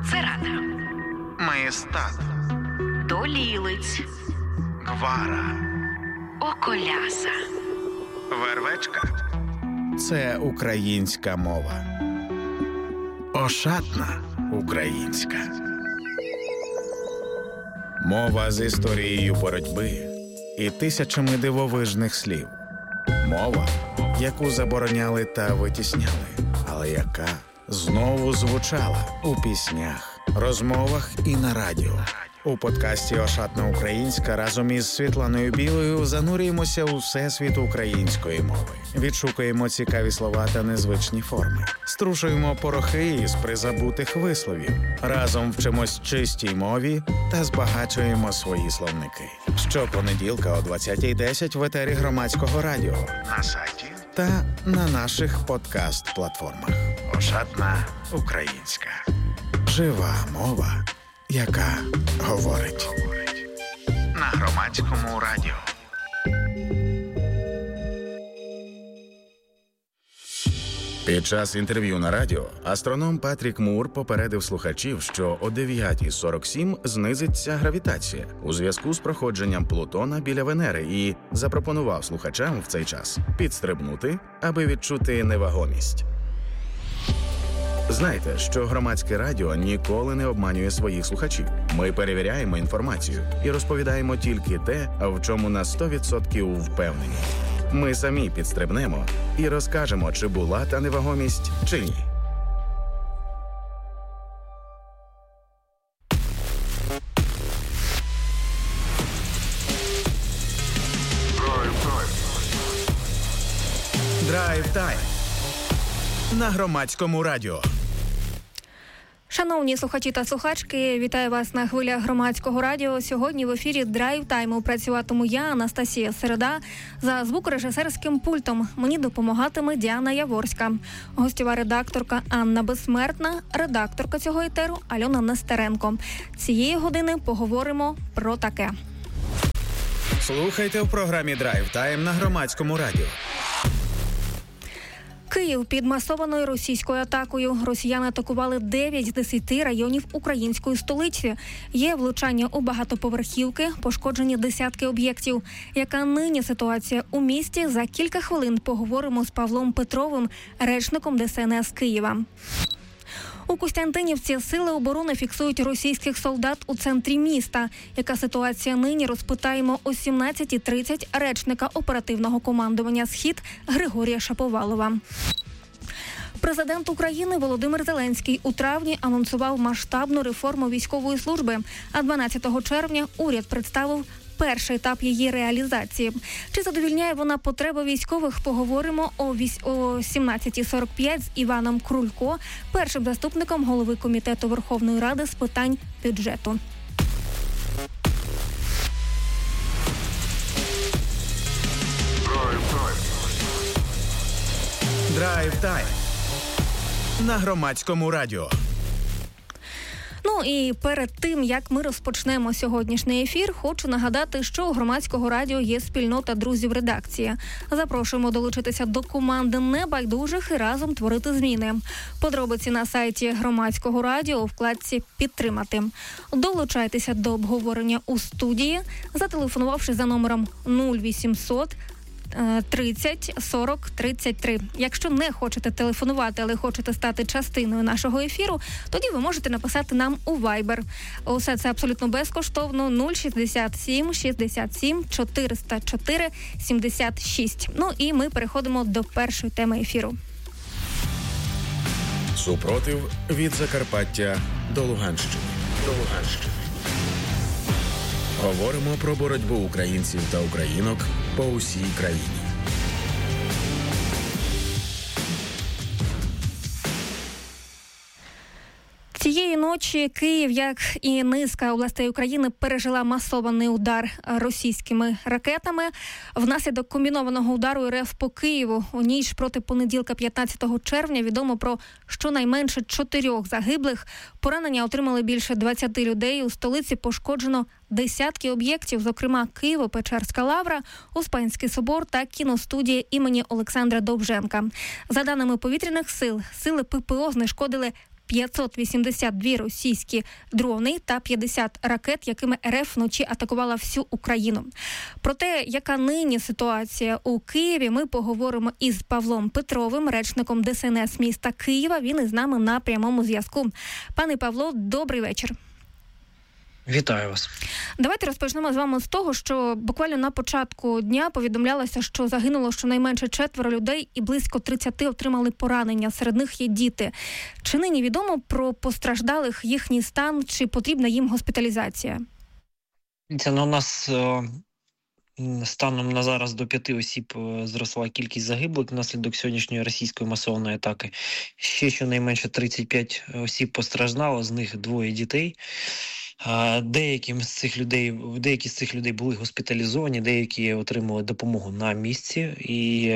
Церада, Маєстат, Долілиць, Гвара, Околяса, Вервечка. Це українська мова. Ошатна українська. Мова з історією боротьби і тисячами дивовижних слів. Мова, яку забороняли та витісняли, але яка знову звучала у піснях, розмовах і на радіо. У подкасті «Ошатна українська» разом із Світланою Білою занурюємося у всесвіт української мови. Відшукуємо цікаві слова та незвичні форми. Струшуємо порохи із призабутих висловів. Разом вчимось чистій мові та збагачуємо свої словники. Щопонеділка о 20:10 в етері Громадського радіо, на сайті та на наших подкаст-платформах. «Ошатна українська». Жива мова, яка говорить. На Громадському радіо. Під час інтерв'ю на радіо астроном Патрік Мур попередив слухачів, що о 9:47 знизиться гравітація у зв'язку з проходженням Плутона біля Венери і запропонував слухачам в цей час підстрибнути, аби відчути невагомість. Знайте, що Громадське радіо ніколи не обманює своїх слухачів. Ми перевіряємо інформацію і розповідаємо тільки те, в чому на 100% впевнені. Ми самі підстрибнемо і розкажемо, чи була та невагомість, чи ні. Драйв-тайм на Громадському радіо. Шановні слухачі та слухачки, вітаю вас на хвилях Громадського радіо. Сьогодні в ефірі Драйв-тайму працюватиму я, Анастасія Середа. За звукорежисерським пультом мені допомагатиме Діана Яворська. Гостєва редакторка Анна Безсмертна, редакторка цього етеру Альона Нестеренко. Цієї години поговоримо про таке. Слухайте в програмі Драйв-тайм на Громадському радіо. Київ під масованою російською атакою. Росіяни атакували 9 з 10 районів української столиці. Є влучання у багатоповерхівки, пошкоджені десятки об'єктів. Яка нині ситуація у місті? За кілька хвилин поговоримо з Павлом Петровим, речником ДСНС Києва. У Костянтинівці сили оборони фіксують російських солдат у центрі міста. Яка ситуація нині, розпитаємо о 17:30 речника оперативного командування «Схід» Григорія Шаповалова. Президент України Володимир Зеленський у травні анонсував масштабну реформу військової служби, а 12 червня уряд представив перший етап її реалізації. Чи задовільняє вона потреби військових, поговоримо о 17:45 з Іваном Крулько, першим заступником голови Комітету Верховної Ради з питань бюджету. Драйв-тайм на Громадському радіо. Ну і перед тим, як ми розпочнемо сьогоднішній ефір, хочу нагадати, що у Громадського радіо є спільнота друзів редакції. Запрошуємо долучитися до команди небайдужих і разом творити зміни. Подробиці на сайті Громадського радіо у вкладці «Підтримати». Долучайтеся до обговорення у студії, зателефонувавши за номером 0800 30 40 33. Якщо не хочете телефонувати, але хочете стати частиною нашого ефіру, тоді ви можете написати нам у Viber. Усе це абсолютно безкоштовно. 067 67 404 76. Ну і ми переходимо до першої теми ефіру. Супротив від Закарпаття до Луганщини. Говоримо про боротьбу українців та українок по усій країні. Цієї ночі Київ, як і низка областей України, пережила масований удар російськими ракетами. Внаслідок комбінованого удару РФ по Києву у ніч проти понеділка 15 червня відомо про щонайменше 4 загиблих. Поранення отримали більше 20 людей. У столиці пошкоджено десятки об'єктів, зокрема Києво-Печерська лавра, Успенський собор та кіностудія імені Олександра Довженка. За даними повітряних сил, сили ППО знешкодили 582 російські дрони та 50 ракет, якими РФ вночі атакувала всю Україну. Про те, яка нині ситуація у Києві, ми поговоримо із Павлом Петровим, речником ДСНС міста Києва. Він із нами на прямому зв'язку. Пане Павло, добрий вечір. Вітаю вас. Давайте розпочнемо з вами з того, що буквально на початку дня повідомлялося, що загинуло щонайменше 4 людей і близько 30 отримали поранення. Серед них є діти. Чи нині відомо про постраждалих, їхній стан, чи потрібна їм госпіталізація? Це у нас станом на зараз до 5 осіб зросла кількість загиблих внаслідок сьогоднішньої російської масованої атаки. Ще щонайменше 35 осіб постраждало, з них 2 дітей. Деякі з цих людей були госпіталізовані, деякі отримали допомогу на місці. І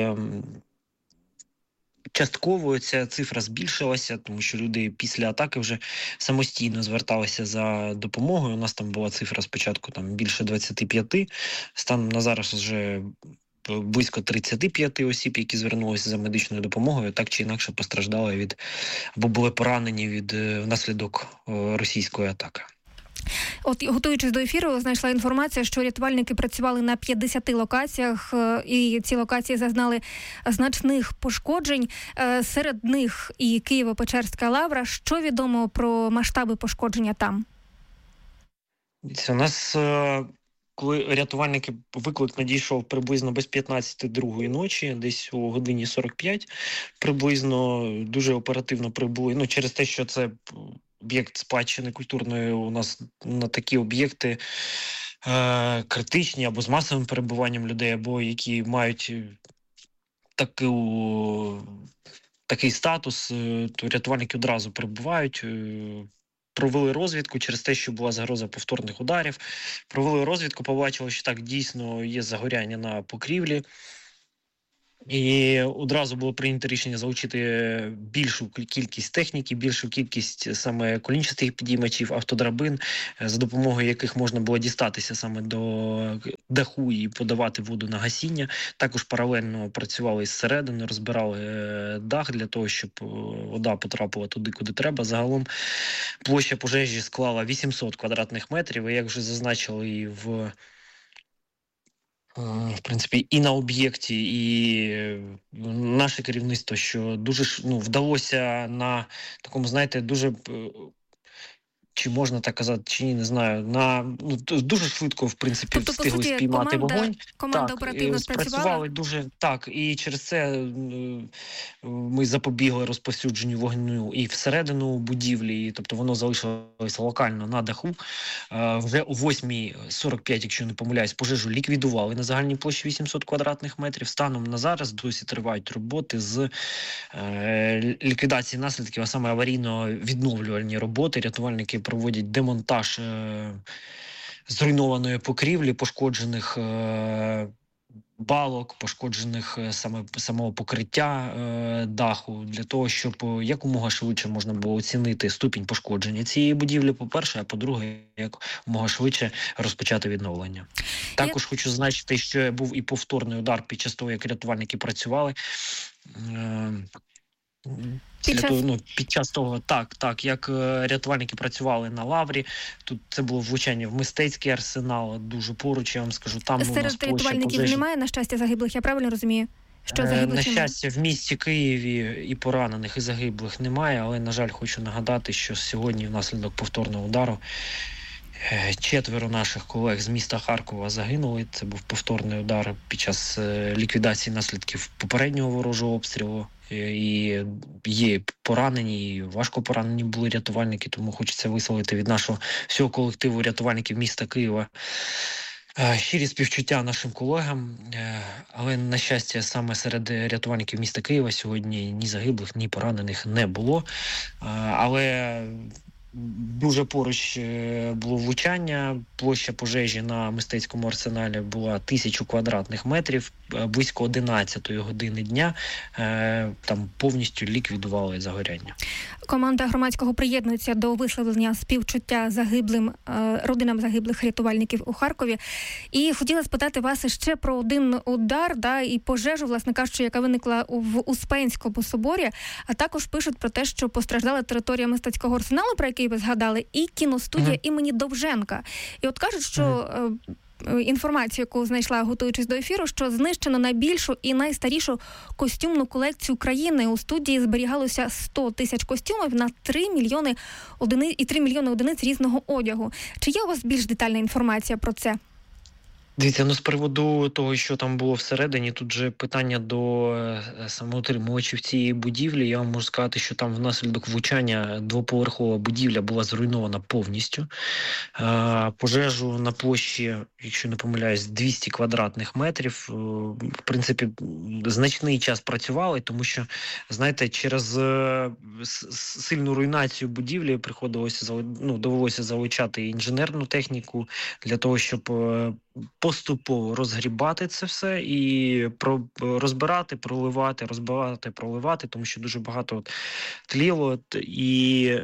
частково ця цифра збільшилася, тому що люди після атаки вже самостійно зверталися за допомогою. У нас там була цифра спочатку більше 25, станом на зараз вже близько 35 осіб, які звернулися за медичною допомогою, так чи інакше постраждали або були поранені внаслідок російської атаки. От, готуючись до ефіру, знайшла інформація, що рятувальники працювали на 50 локаціях, і ці локації зазнали значних пошкоджень. Серед них і Києво-Печерська лавра. Що відомо про масштаби пошкодження там? У нас, коли рятувальники, виклик надійшов приблизно без 15:02 ночі, десь о годині 45, приблизно дуже оперативно прибули. Через те, що це об'єкт спадщини культурної, у нас на такі об'єкти критичні або з масовим перебуванням людей, або які мають такий статус, то рятувальники одразу прибувають. Провели розвідку через те, що була загроза повторних ударів. Провели розвідку, побачили, що так дійсно є загоряння на покрівлі. І одразу було прийнято рішення залучити більшу кількість техніки, більшу кількість саме колінчастих підіймачів, автодрабин, за допомогою яких можна було дістатися саме до даху і подавати воду на гасіння. Також паралельно працювали зсередини, розбирали дах для того, щоб вода потрапила туди, куди треба. Загалом площа пожежі склала 800 квадратних метрів, і як вже зазначили в принципі, і на об'єкті, і наше керівництво, що дуже вдалося на такому, дуже, чи можна так казати, чи ні, не знаю, дуже швидко, в принципі, встигли спіймати вогонь. Команда оперативно спрацювали дуже, і через це ми запобігли розповсюдженню вогню і всередину будівлі, тобто воно залишилося локально на даху. Вже о 8:45, якщо не помиляюсь, пожежу ліквідували на загальній площі 800 квадратних метрів. Станом на зараз досі тривають роботи з ліквідації наслідків, а саме аварійно-відновлювальні роботи. Рятувальники проводять демонтаж зруйнованої покрівлі, пошкоджених балок, пошкоджених самого покриття даху, для того, щоб якомога швидше можна було оцінити ступінь пошкодження цієї будівлі, по-перше, а по-друге, якомога швидше розпочати відновлення. Також хочу зазначити, що був і повторний удар під час того, як рятувальники працювали. Під час того, як рятувальники працювали на лаврі, тут це було влучання в мистецький арсенал, дуже поруч, я вам скажу, там серед у нас рятувальників пожежі. Немає, на щастя, загиблих, я правильно розумію? Що На щастя, в місті Києві і поранених, і загиблих немає, але, на жаль, хочу нагадати, що сьогодні внаслідок повторного удару 4 наших колег з міста Харкова загинули. Це був повторний удар під час ліквідації наслідків попереднього ворожого обстрілу. І є поранені, і важко поранені були рятувальники, тому хочеться висловити від нашого всього колективу рятувальників міста Києва щирі співчуття нашим колегам, але, на щастя, саме серед рятувальників міста Києва сьогодні ні загиблих, ні поранених не було. Але Дуже поруч було влучання, площа пожежі на мистецькому арсеналі була 1000 квадратних метрів, близько 11 години дня там повністю ліквідували загоряння. Команда громадського приєднується до висловлення співчуття родинам загиблих рятувальників у Харкові. І хотіла спитати вас ще про один удар, і пожежу, власне кажучи, яка виникла в Успенському соборі, а також пишуть про те, що постраждала територія мистецького арсеналу, про який ви згадали, і кіностудія імені Довженка. І от кажуть, що інформацію, яку знайшла, готуючись до ефіру, що знищено найбільшу і найстарішу костюмну колекцію країни. У студії зберігалося 100 тисяч костюмів на 3 мільйони одиниць різного одягу. Чи є у вас більш детальна інформація про це? Дивіться, з приводу того, що там було всередині, тут же питання до самоутримувачів цієї будівлі. Я вам можу сказати, що там внаслідок влучання двоповерхова будівля була зруйнована повністю. Пожежу на площі, якщо не помиляюсь, 200 квадратних метрів. В принципі, значний час працювали, тому що, знаєте, через сильну руйнацію будівлі довелося залучати інженерну техніку для того, щоб поступово розгрібати це все і розбирати, проливати, тому що дуже багато тліло. І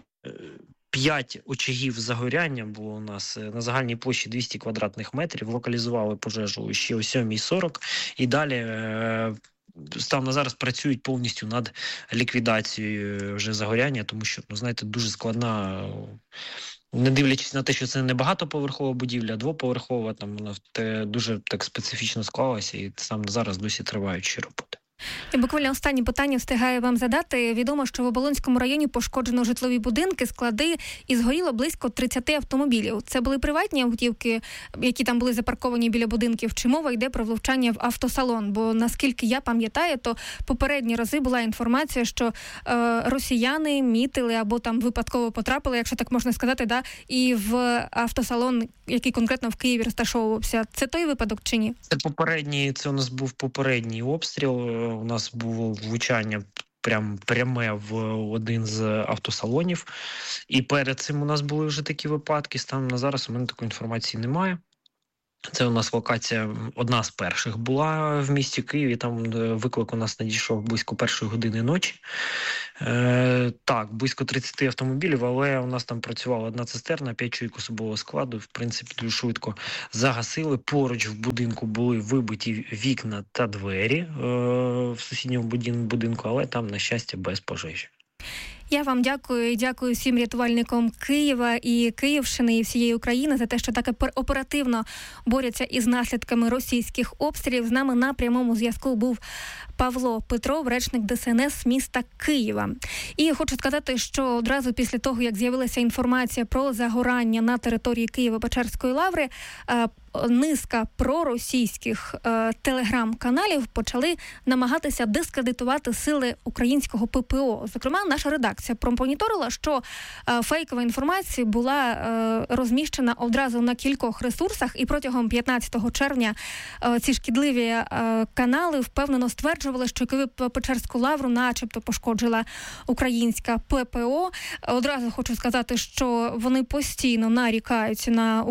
5 очагів загоряння було у нас на загальній площі 200 квадратних метрів. Локалізували пожежу ще о 7:40 і далі станом на зараз працюють повністю над ліквідацією вже загоряння, тому що, знаєте, дуже складна. Не дивлячись на те, що це не багатоповерхова будівля, а двоповерхова, там вона дуже так специфічно склалася, і саме зараз досі тривають ще роботи. І буквально останнє питання встигаю вам задати. Відомо, що в Оболонському районі пошкоджено житлові будинки, склади і згоріло близько 30 автомобілів. Це були приватні автівки, які там були запарковані біля будинків, чи мова йде про влучання в автосалон? Бо, наскільки я пам'ятаю, то попередні рази була інформація, що росіяни мітили або там випадково потрапили, якщо так можна сказати, і в автосалон, який конкретно в Києві розташовувався. Це той випадок чи ні? Це у нас був попередній обстріл. У нас було влучання пряме в один з автосалонів. І перед цим у нас були вже такі випадки. Станом на зараз у мене такої інформації немає. Це у нас локація одна з перших була в місті Києві. Там виклик у нас надійшов близько 1:00 години ночі. Так, близько 30 автомобілів, але у нас там працювала одна цистерна, 5 чоловік особового складу. В принципі, дуже швидко загасили. Поруч в будинку були вибиті вікна та двері в сусідньому будинку, але там, на щастя, без пожежі. Я вам дякую і дякую всім рятувальникам Києва і Київщини і всієї України за те, що так оперативно борються із наслідками російських обстрілів. З нами на прямому зв'язку був Павло Петров, речник ДСНС міста Києва. І хочу сказати, що одразу після того, як з'явилася інформація про загорання на території Києво-Печерської лаври, низка проросійських телеграм-каналів почали намагатися дискредитувати сили українського ППО. Зокрема, наша редакція промоніторила, що фейкова інформація була розміщена одразу на кількох ресурсах, і протягом 15 червня ці шкідливі канали впевнено стверджували, що Києво-Печерську лавру начебто пошкоджила українська ППО. Одразу хочу сказати, що вони постійно нарікають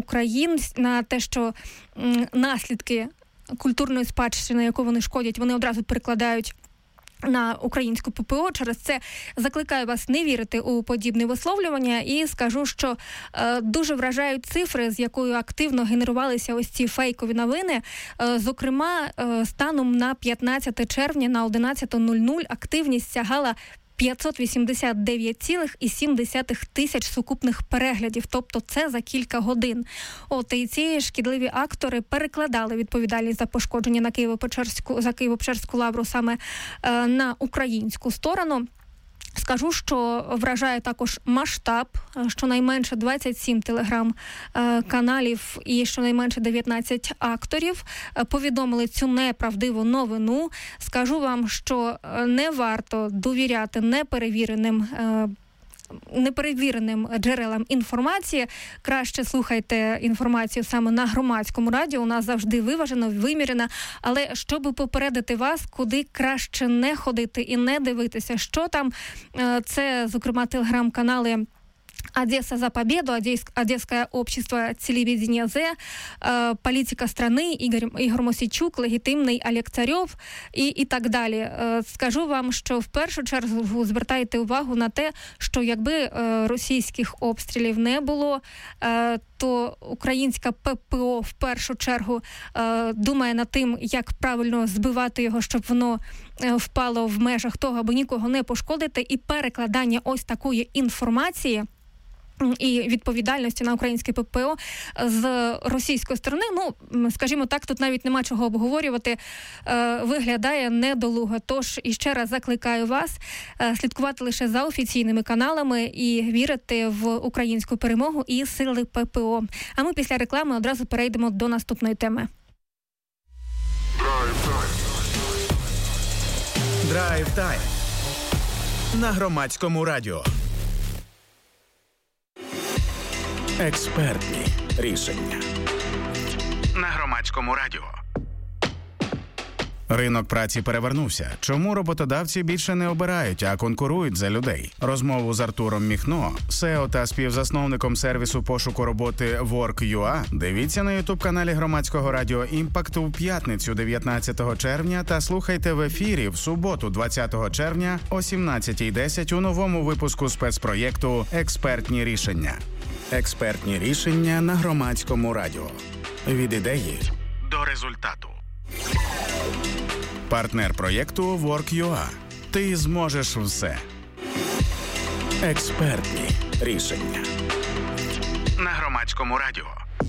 на те, що наслідки культурної спадщини, яку вони шкодять, вони одразу перекладають на українську ППО. Через це закликаю вас не вірити у подібні висловлювання і скажу, що дуже вражають цифри, з якою активно генерувалися ось ці фейкові новини. Зокрема, станом на 15 червня на 11:00 активність сягала 589,7 тисяч сукупних переглядів, тобто це за кілька годин. І ці шкідливі актори перекладали відповідальність за пошкодження на Києво-Печерську лавру саме на українську сторону. Скажу, що вражає також масштаб, щонайменше 27 телеграм-каналів і щонайменше 19 акторів повідомили цю неправдиву новину. Скажу вам, що не варто довіряти неперевіреним джерелам інформації. Краще слухайте інформацію саме на громадському радіо. У нас завжди виважено, вимірено. Але щоб попередити вас, куди краще не ходити і не дивитися, що там, це, зокрема, телеграм-канали «Одесса за победу», «Одесское общество телевидения З», «Политика страны», Ігор Мосійчук, «Легітимний», Олег Царьов і так далі. Скажу вам, що в першу чергу звертайте увагу на те, що якби російських обстрілів не було, то українська ППО в першу чергу думає над тим, як правильно збивати його, щоб воно впало в межах того, аби нікого не пошкодити, і перекладання ось такої інформації і відповідальності на українське ППО з російської сторони, скажімо так, тут навіть нема чого обговорювати, виглядає недолуго. Тож, іще раз закликаю вас слідкувати лише за офіційними каналами і вірити в українську перемогу і сили ППО. А ми після реклами одразу перейдемо до наступної теми. Драйв-тайм на Громадському радіо. Експертні рішення на Громадському радіо. Ринок праці перевернувся. Чому роботодавці більше не обирають, а конкурують за людей? Розмову з Артуром Міхно, SEO та співзасновником сервісу пошуку роботи Work.ua дивіться на ютуб-каналі Громадського радіо «Імпакт» у п'ятницю 19 червня та слухайте в ефірі в суботу 20 червня о 17:10 у новому випуску спецпроєкту «Експертні рішення». Експертні рішення на Громадському радіо. Від ідеї до результату. Партнер проєкту Work.ua. Ти зможеш все. Експертні рішення на Громадському радіо.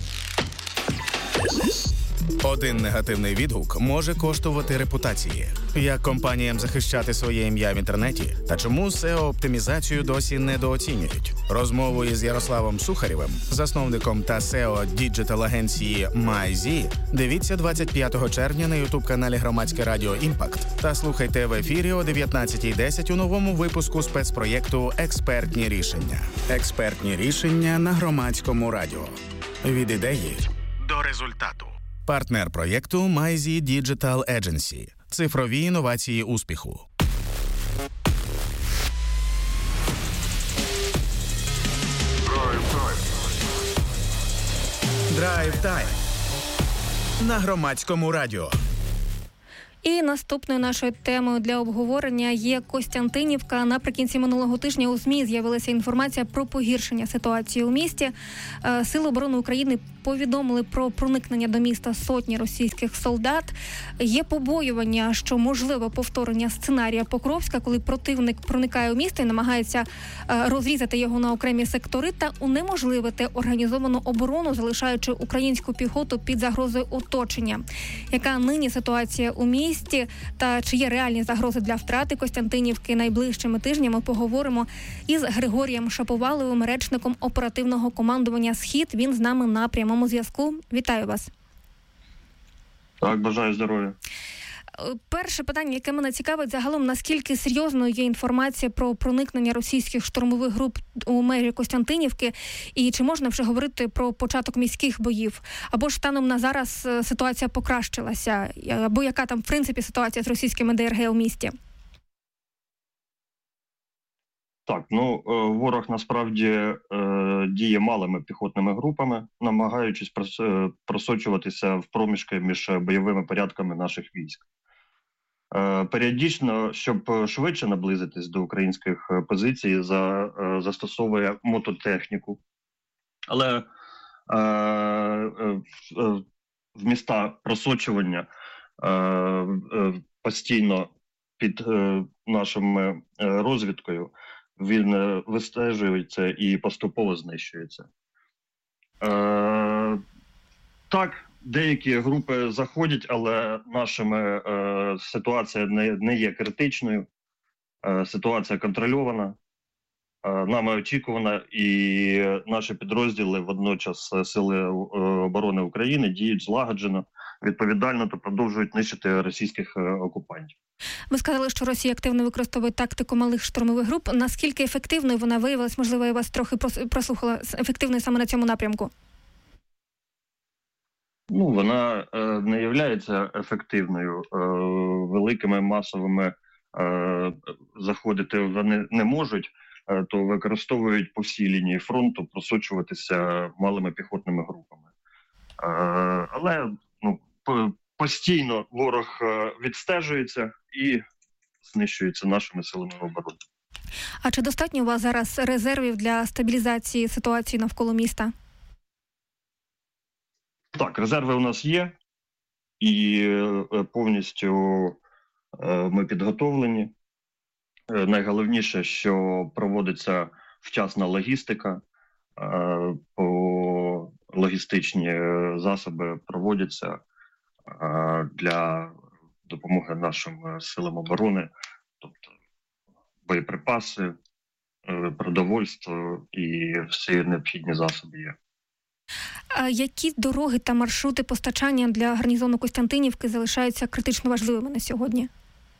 Один негативний відгук може коштувати репутації. Як компаніям захищати своє ім'я в інтернеті? Та чому SEO-оптимізацію досі недооцінюють? Розмову із Ярославом Сухарєвим, засновником та SEO-діджитал-агенції MyZ, дивіться 25 червня на ютуб-каналі Громадське радіо «Імпакт» та слухайте в ефірі о 19:10 у новому випуску спецпроєкту «Експертні рішення». Експертні рішення на Громадському радіо. Від ідеї до результату. Партнер проєкту MyZ Digital Agency. Цифрові інновації успіху. Драйв-тайм на Громадському радіо. І наступною нашою темою для обговорення є Костянтинівка. Наприкінці минулого тижня у ЗМІ з'явилася інформація про погіршення ситуації у місті. Сили оборони України повідомили про проникнення до міста сотні російських солдат. Є побоювання, що можливе повторення сценарія Покровська, коли противник проникає у місто і намагається розрізати його на окремі сектори та унеможливити організовану оборону, залишаючи українську піхоту під загрозою оточення. Яка нині ситуація у місті та чи є реальні загрози для втрати Костянтинівки найближчими тижнями, поговоримо із Григорієм Шаповаловим, речником оперативного командування «Схід». Він з нами на прямому зв'язку. Вітаю вас. Так, бажаю здоров'я. Перше питання, яке мене цікавить, загалом, наскільки серйозною є інформація про проникнення російських штурмових груп у межі Костянтинівки, і чи можна вже говорити про початок міських боїв? Або ж станом на зараз ситуація покращилася? Або яка там, в принципі, ситуація з російськими ДРГ у місті? Так, ворог насправді діє малими піхотними групами, намагаючись просочуватися в проміжки між бойовими порядками наших військ. Періодично, щоб швидше наблизитись до українських позицій, застосовує мототехніку. Але в міста просочування постійно під нашою розвідкою він вистежується і поступово знищується. Так, деякі групи заходять, але нашими ситуація не є критичною, ситуація контрольована, нами очікувана, і наші підрозділи, водночас Сили оборони України, діють злагоджено, відповідально та продовжують нищити російських окупантів. Ви сказали, що Росія активно використовує тактику малих штурмових груп. Наскільки ефективною вона виявилась? Можливо, я вас трохи прослухала. Ефективною саме на цьому напрямку? Вона не є ефективною. Великими масовими заходити вони не можуть, то використовують по всій лінії фронту просочуватися малими піхотними групами. Але постійно ворог відстежується і знищується нашими силами оборони. А чи достатньо у вас зараз резервів для стабілізації ситуації навколо міста? Так, резерви у нас є, і повністю ми підготовлені. Найголовніше, що проводиться вчасна логістика, логістичні засоби проводяться для допомоги нашим силам оборони, тобто боєприпаси, продовольство і всі необхідні засоби є. А які дороги та маршрути постачання для гарнізону Костянтинівки залишаються критично важливими на сьогодні?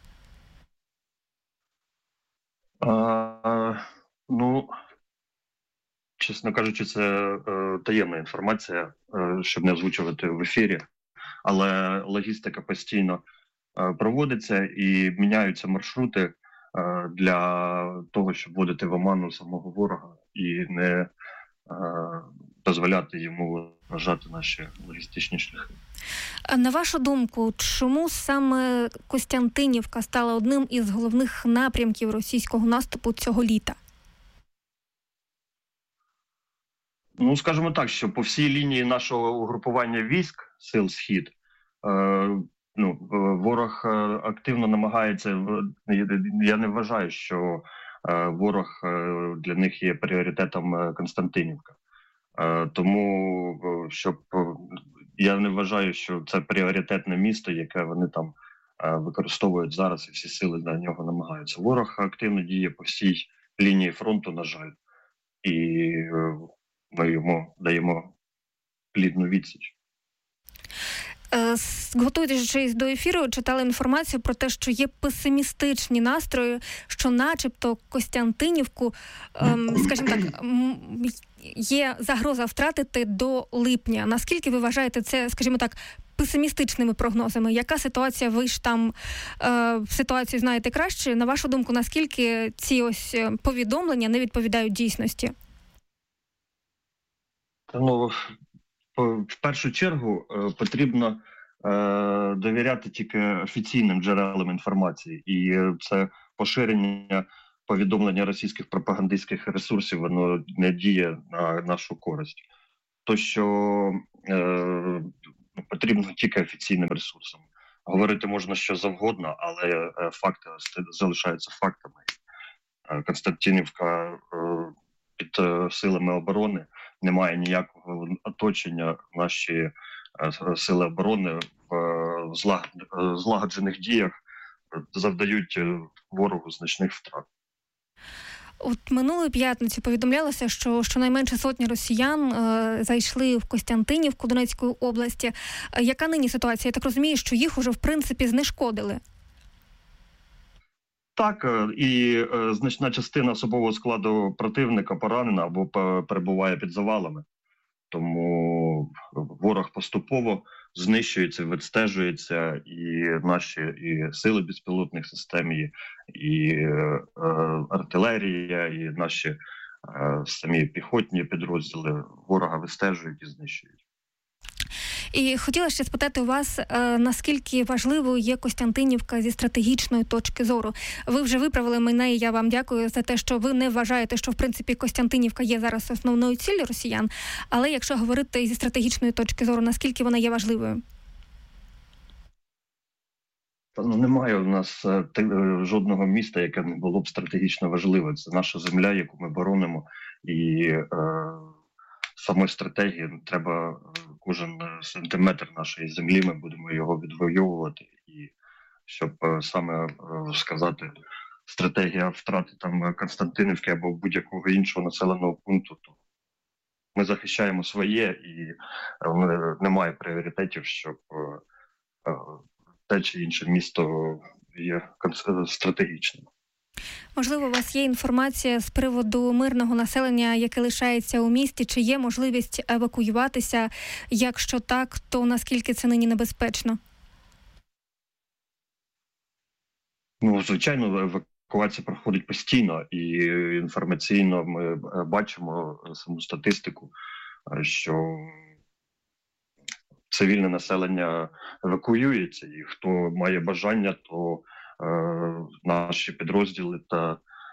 Чесно кажучи, це таємна інформація, щоб не озвучувати в ефірі, але логістика постійно проводиться і міняються маршрути для того, щоб вводити в оману самого ворога і не дозволяти йому вважати наші логістичні шляхи. На вашу думку, чому саме Костянтинівка стала одним із головних напрямків російського наступу цього літа? Скажімо так, що по всій лінії нашого угрупування військ сил Схід ворог активно намагається. Я не вважаю, що ворог для них є пріоритетом Костянтинівка. Тому я не вважаю, що це пріоритетне місто, яке вони там використовують зараз, і всі сили на нього намагаються. Ворог активно діє по всій лінії фронту, на жаль, і ми йому даємо плідну відсіч. Готуючись до ефіру, читали інформацію про те, що є песимістичні настрої, що начебто Костянтинівку, скажімо так, є загроза втратити до липня. Наскільки ви вважаєте це, скажімо так, песимістичними прогнозами? Яка ситуація? Ви ж там ситуацію знаєте краще. На вашу думку, наскільки ці ось повідомлення не відповідають дійсності? В першу чергу потрібно довіряти тільки офіційним джерелам інформації. І це поширення повідомлення російських пропагандистських ресурсів, воно не діє на нашу користь. То, що потрібно тільки офіційним ресурсам. Говорити можна що завгодно, але факти залишаються фактами. Костянтинівка під силами оборони, немає ніякого оточення. Наші сили оборони в злагоджених діях завдають ворогу значних втрат. От минулої п'ятниці повідомлялося, що щонайменше 100 росіян зайшли в Костянтинівку Донецької області. Яка нині ситуація? Я так розумію, що їх уже в принципі знешкодили. Так, і значна частина особового складу противника поранена або перебуває під завалами. Тому ворог поступово знищується, відстежується, і наші сили безпілотних систем, і артилерія, і наші самі піхотні підрозділи ворога вистежують і знищують. І хотіла ще спитати у вас, наскільки важливою є Костянтинівка зі стратегічної точки зору. Ви вже виправили мене, і я вам дякую за те, що ви не вважаєте, що в принципі Костянтинівка є зараз основною ціллю росіян. Але якщо говорити зі стратегічної точки зору, наскільки вона є важливою? Немає у нас жодного міста, яке не було б стратегічно важливе. Це наша земля, яку ми боронимо, і самої стратегії треба кожен сантиметр нашої землі, ми будемо його відвоювати. І щоб саме сказати, стратегія втрати там Костянтинівки або будь-якого іншого населеного пункту, то ми захищаємо своє, і немає пріоритетів, щоб те чи інше місто є стратегічним. Можливо, у вас є інформація з приводу мирного населення, яке лишається у місті? Чи є можливість евакуюватися? Якщо так, то наскільки це нині небезпечно? Звичайно, евакуація проходить постійно, і інформаційно ми бачимо саму статистику, що цивільне населення евакуюється, і хто має бажання, то наші підрозділи та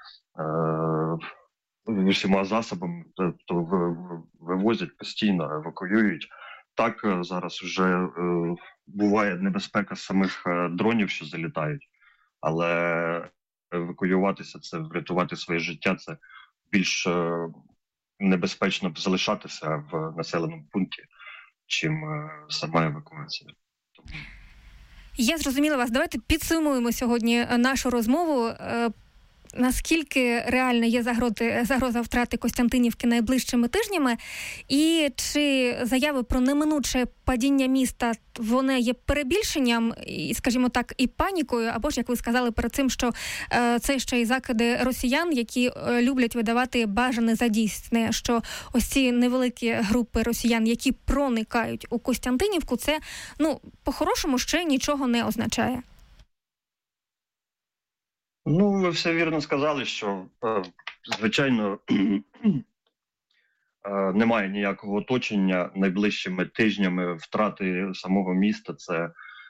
усіма засобами то вивозять постійно, евакуюють. Так, зараз вже буває небезпека самих дронів, що залітають, але евакуюватися, це врятувати своє життя, це більш небезпечно залишатися в населеному пункті, чим сама евакуація. Я зрозуміла вас. Давайте підсумуємо сьогодні нашу розмову. Наскільки реальна є загроза втрати Костянтинівки найближчими тижнями, і чи заяви про неминуче падіння міста, вони є перебільшенням, і, скажімо так, і панікою, або ж, як ви сказали перед цим, що це ще й закиди росіян, які люблять видавати бажане за дійсне, що ось ці невеликі групи росіян, які проникають у Костянтинівку, це, по-хорошому ще нічого не означає. Ви все вірно сказали, що, звичайно, немає ніякого оточення найближчими тижнями втрати самого міста. Це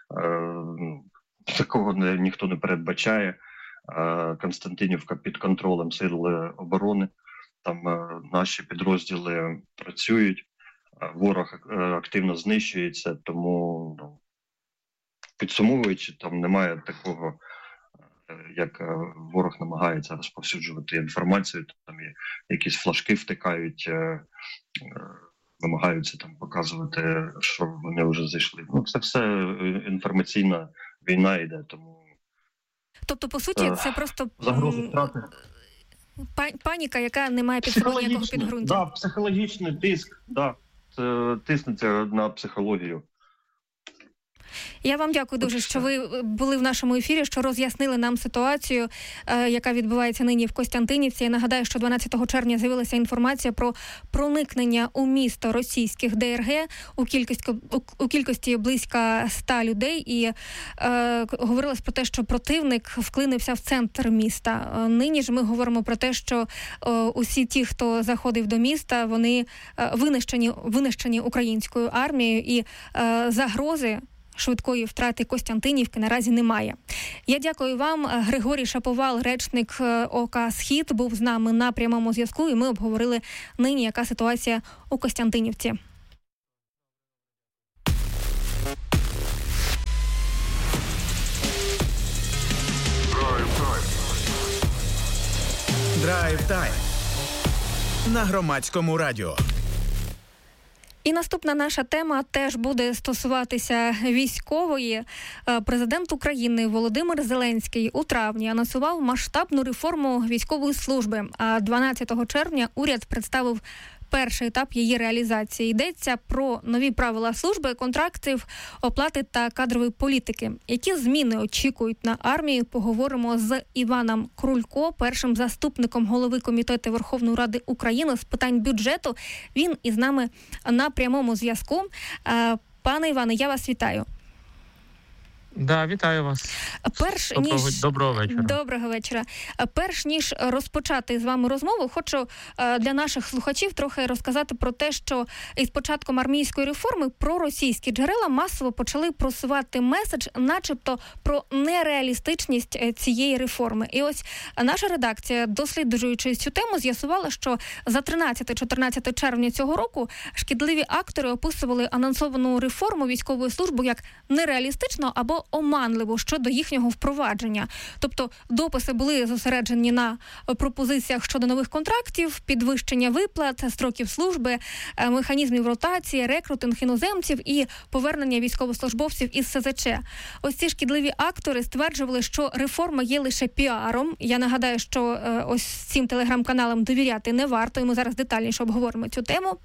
такого ніхто не передбачає. Константинівка під контролем Сил оборони. Там наші підрозділи працюють, ворог активно знищується, тому, підсумовуючи, там немає такого, як ворог намагається розповсюджувати інформацію, там якісь флажки втикають, намагаються там показувати, що вони вже зайшли. Це все інформаційна війна йде, тому... Тобто, по суті, це просто паніка, яка не має під собою ніякого підґрунтя. Так, психологічний тиск, це тиснеться на психологію. Я вам дякую дуже, що ви були в нашому ефірі, що роз'яснили нам ситуацію, яка відбувається нині в Костянтинівці. Я нагадаю, що 12 червня з'явилася інформація про проникнення у місто російських ДРГ у кількості близько 100 людей. І говорилось про те, що противник вклинився в центр міста. Нині ж ми говоримо про те, що усі ті, хто заходив до міста, вони винищені українською армією, і загрози швидкої втрати Костянтинівки наразі немає. Я дякую вам. Григорій Шаповал, речник ОК «Схід», був з нами на прямому зв'язку, і ми обговорили нині, яка ситуація у Костянтинівці. Драйв-тайм на Громадському радіо. І наступна наша тема теж буде стосуватися військової. Президент України Володимир Зеленський у травні анонсував масштабну реформу військової служби, а 12 червня уряд представив перший етап її реалізації. Йдеться про нові правила служби, контрактів, оплати та кадрової політики. Які зміни очікують на армію, поговоримо з Іваном Крулько, першим заступником голови Комітету Верховної Ради України з питань бюджету. Він із нами на прямому зв'язку. Пане Іване, я вас вітаю. Да, вітаю вас. Доброго вечора. Доброго вечора. Перш ніж розпочати з вами розмову, хочу для наших слухачів трохи розказати про те, що із початком армійської реформи проросійські джерела масово почали просувати меседж, начебто, про нереалістичність цієї реформи. І ось наша редакція, досліджуючи цю тему, з'ясувала, що за 13-14 червня цього року шкідливі актори описували анонсовану реформу військової служби як нереалістично або оманливо щодо їхнього впровадження. Тобто дописи були зосереджені на пропозиціях щодо нових контрактів, підвищення виплат, строків служби, механізмів ротації, рекрутинг іноземців і повернення військовослужбовців із СЗЧ. Ось ці шкідливі актори стверджували, що реформа є лише піаром. Я нагадаю, що ось цим телеграм-каналам довіряти не варто, і ми зараз детальніше обговоримо цю тему.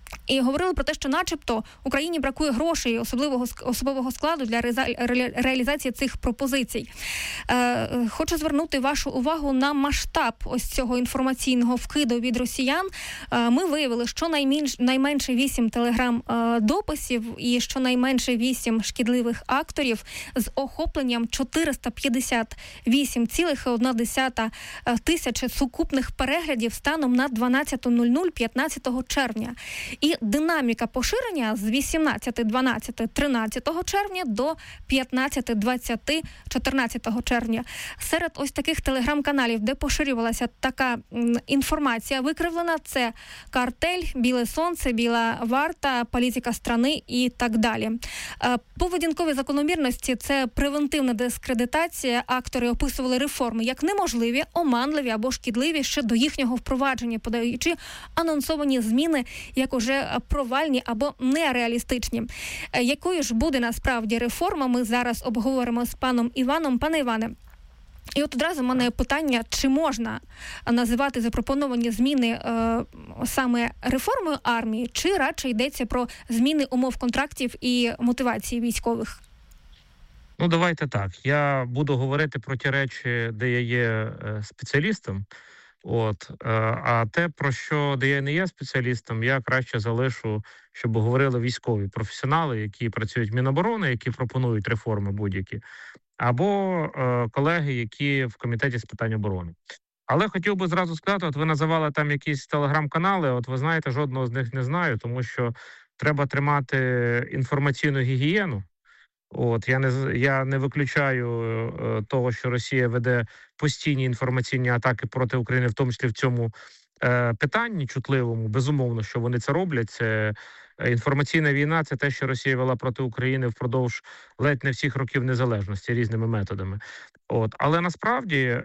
І говорили про те, що начебто Україні бракує грошей, особового складу для реалізації цих пропозицій. Хочу звернути вашу увагу на масштаб ось цього інформаційного вкиду від росіян. Ми виявили, що найменше 8 телеграм-дописів і щонайменше 8 шкідливих акторів з охопленням 458,1 тисячі сукупних переглядів станом на 12:00 15 червня. І динаміка поширення з 18:12 червня до 15:20 14 червня. Серед ось таких телеграм-каналів, де поширювалася така інформація викривлена, це «Картель», «Біле сонце», «Біла варта», «Політика страни» і так далі. Поведінкові закономірності – це превентивна дискредитація. Актори описували реформи як неможливі, оманливі або шкідливі ще до їхнього впровадження, подаючи анонсовані зміни як уже провальні або нереалістичні. Якою ж буде насправді реформа, ми зараз обговоримо з паном Іваном. Пане Іване, і от одразу в мене питання, чи можна називати запропоновані зміни саме реформою армії, чи радше йдеться про зміни умов контрактів і мотивації військових? Ну, давайте так. Я буду говорити про ті речі, де я є спеціалістом. А те, де я не є спеціалістом, я краще залишу, щоб говорили військові професіонали, які працюють в Міноборони, які пропонують реформи будь-які, або колеги, які в Комітеті з питань оборони. Але хотів би зразу сказати, от ви називали там якісь телеграм-канали, от ви знаєте, жодного з них не знаю, тому що треба тримати інформаційну гігієну. Я не виключаю того, що Росія веде постійні інформаційні атаки проти України, в тому числі в цьому питанні чутливому. Безумовно, що вони це роблять. Це інформаційна війна, це те, що Росія вела проти України впродовж ледь не всіх років незалежності різними методами. Але насправді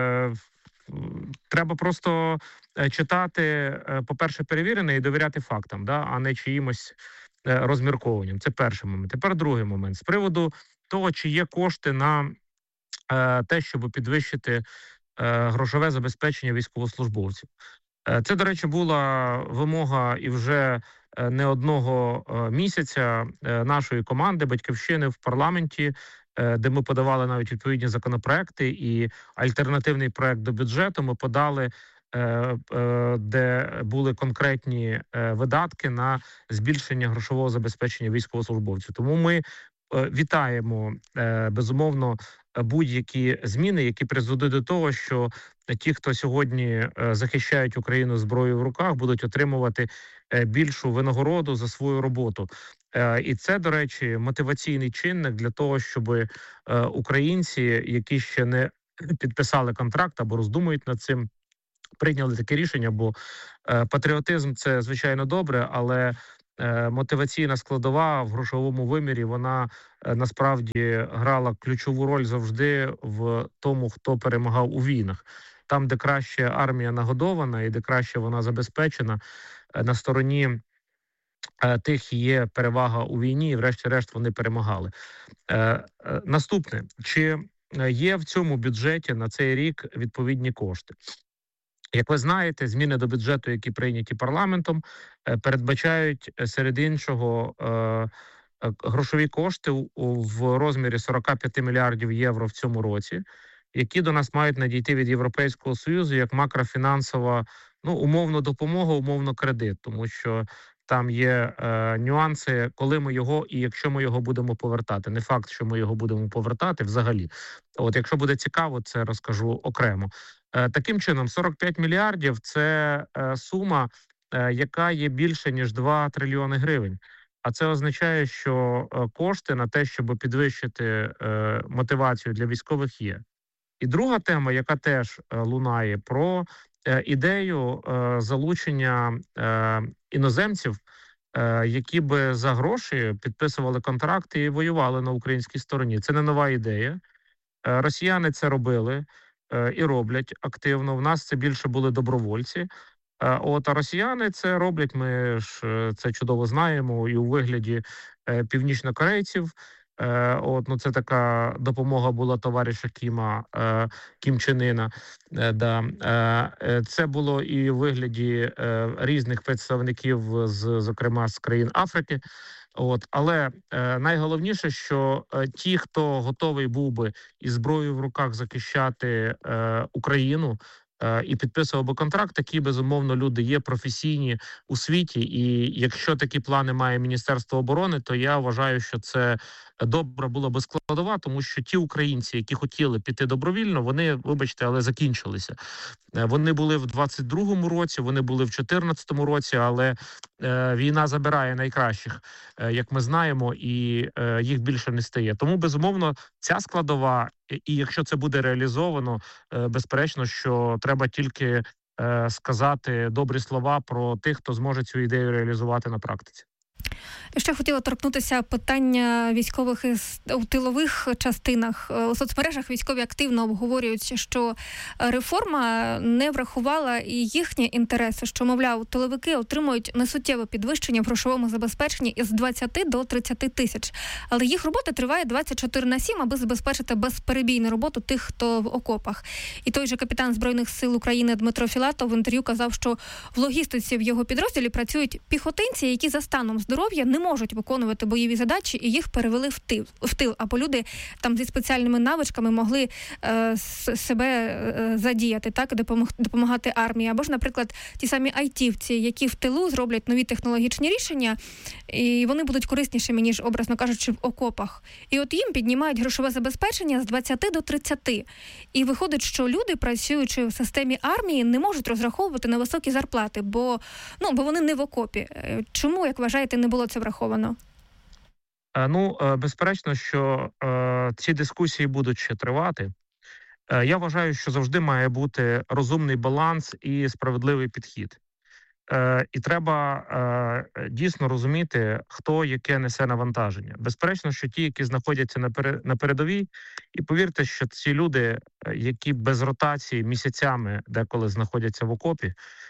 треба просто читати, по-перше, перевірене і довіряти фактам, а не чиїмось розмірковуванням. Це перший момент. Тепер другий момент. З приводу того, чи є кошти на те, щоб підвищити грошове забезпечення військовослужбовців. Це, до речі, була вимога і вже не одного місяця нашої команди «Батьківщини» в парламенті, де ми подавали навіть відповідні законопроекти і альтернативний проект до бюджету ми подали, де були конкретні видатки на збільшення грошового забезпечення військовослужбовців. Тому ми вітаємо, безумовно, будь-які зміни, які призведуть до того, що ті, хто сьогодні захищають Україну зброєю в руках, будуть отримувати більшу винагороду за свою роботу. І це, до речі, мотиваційний чинник для того, щоб українці, які ще не підписали контракт або роздумують над цим, прийняли таке рішення, бо патріотизм – це, звичайно, добре, але мотиваційна складова в грошовому вимірі, вона насправді грала ключову роль завжди в тому, хто перемагав у війнах. Там, де краще армія нагодована і де краще вона забезпечена, на стороні тих є перевага у війні, і врешті-решт вони перемагали. Наступне. Чи є в цьому бюджеті на цей рік відповідні кошти? Як ви знаєте, зміни до бюджету, які прийняті парламентом, передбачають, серед іншого, грошові кошти в розмірі 45 мільярдів євро в цьому році, які до нас мають надійти від Європейського Союзу як макрофінансова, умовно допомога, умовно кредит, тому що там є нюанси, коли ми його і якщо ми його будемо повертати. Не факт, що ми його будемо повертати взагалі. Якщо буде цікаво, це розкажу окремо. Таким чином, 45 мільярдів – це сума, яка є більше, ніж 2 трильйони гривень. А це означає, що кошти на те, щоб підвищити мотивацію для військових, є. І друга тема, яка теж лунає, про ідею залучення іноземців, які би за гроші підписували контракти і воювали на українській стороні. Це не нова ідея. Росіяни це робили і роблять активно. В нас це більше були добровольці. А росіяни це роблять, ми ж це чудово знаємо, і у вигляді північнокорейців, Це така допомога була товариша Кім Чен Іна. Це було і у вигляді різних представників, зокрема з країн Африки. Але найголовніше, що ті, хто готовий був би із зброєю в руках захищати Україну і підписував би контракт, такі, безумовно, люди є професійні у світі. І якщо такі плани має Міністерство оборони, то я вважаю, що це добра була би складова, тому що ті українці, які хотіли піти добровільно, вони, вибачте, але закінчилися. Вони були в 22-му році, вони були в 14-му році, але війна забирає найкращих, як ми знаємо, і їх більше не стає. Тому, безумовно, ця складова, і якщо це буде реалізовано, безперечно, що треба тільки сказати добрі слова про тих, хто зможе цю ідею реалізувати на практиці. Я ще хотіла торкнутися питання військових у тилових частинах. У соцмережах військові активно обговорюють, що реформа не врахувала і їхні інтереси, що, мовляв, тиловики отримують несуттєве підвищення в грошовому забезпеченні із 20 до 30 тисяч. Але їх робота триває 24/7, аби забезпечити безперебійну роботу тих, хто в окопах. І той же капітан Збройних сил України Дмитро Філатов в інтерв'ю казав, що в логістиці в його підрозділі працюють піхотинці, які за станом здоров'я не можуть виконувати бойові задачі, і їх перевели в тил. Або люди там зі спеціальними навичками могли себе задіяти, так, допомагати армії. Або ж, наприклад, ті самі айтівці, які в тилу зроблять нові технологічні рішення, і вони будуть кориснішими, ніж, образно кажучи, в окопах. І от їм піднімають грошове забезпечення з 20 до 30. І виходить, що люди, працюючи в системі армії, не можуть розраховувати на високі зарплати, бо вони не в окопі. Чому, як вважаєте, не було це враховано? Безперечно, що ці дискусії будуть ще тривати. Я вважаю, що завжди має бути розумний баланс і справедливий підхід. І треба дійсно розуміти, хто яке несе навантаження. Безперечно, що ті, які знаходяться на передовій, і повірте, що ці люди, які без ротації місяцями деколи знаходяться в окопі,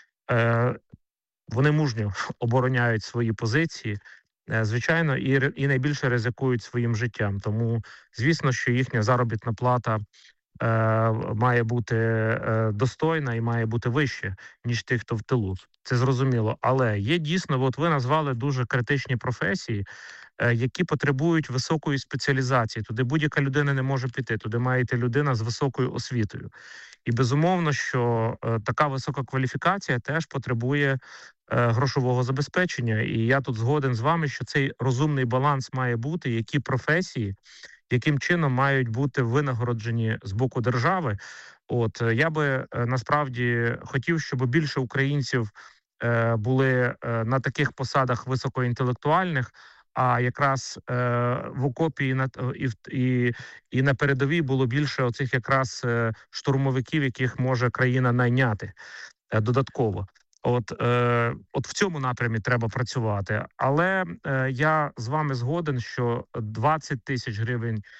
вони мужньо обороняють свої позиції, звичайно, і найбільше ризикують своїм життям. Тому, звісно, що їхня заробітна плата має бути достойна і має бути вища, ніж тих, хто в тилу. Це зрозуміло. Але є дійсно, ви назвали дуже критичні професії, які потребують високої спеціалізації. Туди будь-яка людина не може піти, туди має йти людина з високою освітою. І безумовно, що така висока кваліфікація теж потребує грошового забезпечення. І я тут згоден з вами, що цей розумний баланс має бути, які професії, яким чином мають бути винагороджені з боку держави. Я би насправді хотів, щоб більше українців були на таких посадах високоінтелектуальних, а якраз в окопі і на передовій було більше оцих якраз штурмовиків, яких може країна найняти додатково. В цьому напрямі треба працювати. Але я з вами згоден, що 20 тисяч гривень